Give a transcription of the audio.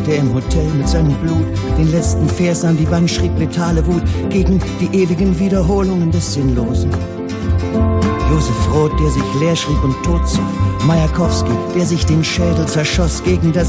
der im Hotel mit seinem Blut den letzten Vers an die Wand schrieb, letale Wut gegen die ewigen Wiederholungen des Sinnlosen. Josef Roth, der sich leer schrieb und tot zoff. Majakowski, der sich den Schädel zerschoss gegen das